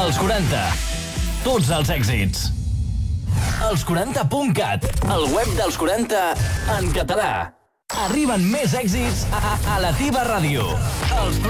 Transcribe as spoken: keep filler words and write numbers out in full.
Els quaranta. Tots els èxits. Els quaranta punt cat, el web dels quaranta en català. Arriben més èxits a, a la teva ràdio. Els